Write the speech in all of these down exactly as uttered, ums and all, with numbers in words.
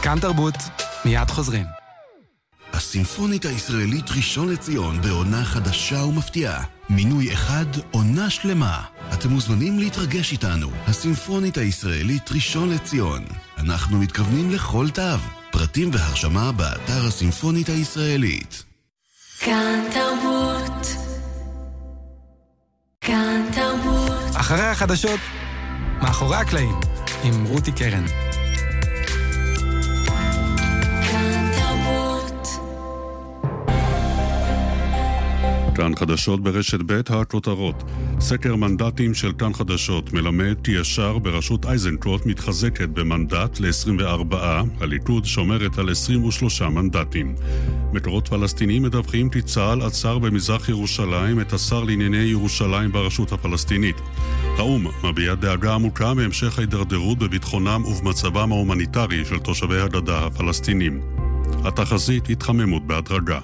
כאן תרבות, מיד חוזרים. הסימפונית הישראלית ראשון לציון בעונה חדשה ומפתיעה. מינוי אחד, עונה שלמה. אתם מוזמנים להתרגש איתנו. הסימפונית הישראלית ראשון לציון. אנחנו מתכוונים לכל תו. פרטים והרשמה באתר הסימפונית הישראלית. כאן תרבות. כאן תרבות. אחרי החדשות, מאחורי הקלעים, עם רותי קרן. כאן חדשות ברשת ב' הכותרות. סקר מנדטים של כאן חדשות מלמד כי ישר בראשות איזנקוט מתחזקת במנדט ל-עשרים וארבע, הליכוד שומרת על עשרים ושלושה מנדטים. מקורות פלסטיניים מדווחים כי צה"ל עצר במזרח ירושלים את השר לענייני ירושלים ברשות הפלסטינית. האו"ם מביע דאגה עמוקה מהמשך ההידרדרות בביטחונם ובמצבם ההומניטרי של תושבי הגדה הפלסטינים. התחזית התחממות בהדרגה.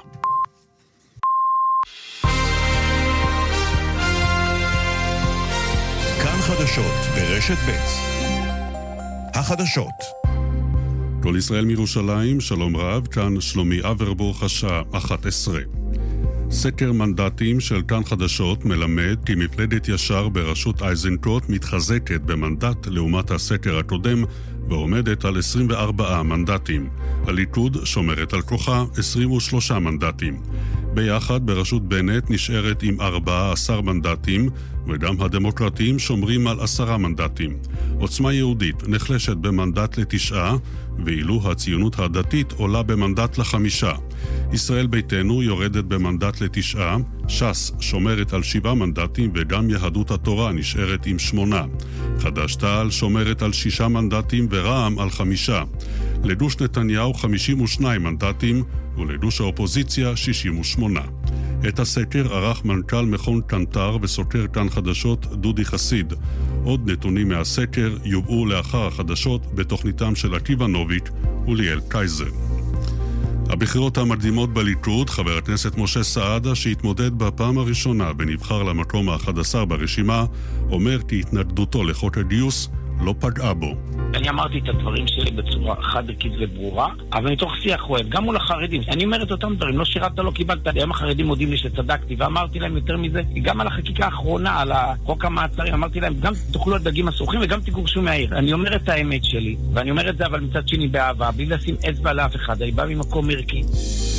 חדשות ברשת ב'. החדשות. כל ישראל מירושלים, שלום רב, כאן שלומי אברבוך, השעה אחת עשרה. סקר מנדטים של כאן חדשות מלמד כי מפלגת ישר בראשות איזנקוט מתחזקת במנדט לעומת הסקר הקודם ועומדת על עשרים וארבעה מנדטים. הליכוד שומרת על כוחה עשרים ושלושה מנדטים. ביחד בראשות בנט נשארת עם ארבעה עשר מנדטים, וגם הדמוקרטים שומרים על עשרה מנדטים. עוצמה יהודית נחלשת במנדט לתשעה, ואילו הציונות הדתית עולה במנדט לחמישה. ישראל ביתנו יורדת במנדט לתשעה, ש"ס שומרת על שבעה מנדטים וגם יהדות התורה נשארת עם שמונה. חד"ש-תע"ל שומרת על שישה מנדטים ורע"מ על חמישה. לגוש נתניהו חמישים ושניים מנדטים ולגוש האופוזיציה שישים ושמונה. את הסקר ערך מנכ"ל מכון קנטר וסוקר כאן חדשות דודי חסיד. עוד נתונים מהסקר יובאו לאחר החדשות בתוכניתם של עקיבא נוביק וליאל קייזר. הבחירות המקדימות בליכוד, חבר הכנסת משה סעדה שהתמודד בפעם הראשונה ונבחר למקום ה-אחד עשר ברשימה, אומר כי התנגדותו לחוק הגיוס לא פגעה בו. אני אמרתי את הדברים שלי בצורה חד ערכית וברורה, אבל מתוך שיח אוהב, גם מול החרדים. אני אומר את אותם דברים, לא שירת, לא קיבלת. היום החרדים מודים לי שצדקתי, ואמרתי להם יותר מזה, גם על החקיקה האחרונה, על חוק המעצרים, אמרתי להם, גם תאכלו את דגים הסורכים וגם תגורשו מהעיר. אני אומר את האמת שלי, ואני אומר את זה אבל מצד שני באהבה, בלי לשים אצבע לאף אחד, אני בא ממקום ערכי.